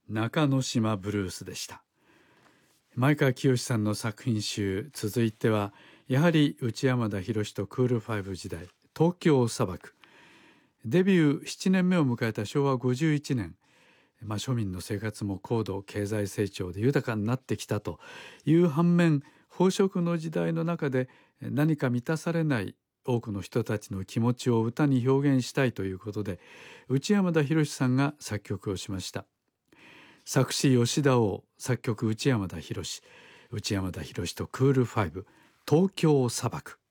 中之島ブルースでした。前川清さんの作品集、続いてはやはり内山田洋とクールファイブ時代、東京砂漠。デビュー7年目を迎えた昭和51年、庶民の生活も高度経済成長で豊かになってきたという反面、飽食の時代の中で何か満たされない多くの人たちの気持ちを歌に表現したいということで、内山田洋さんが作曲をしました。作詞吉田王、作曲内山田洋、内山田洋とクールファイブ、東京砂漠。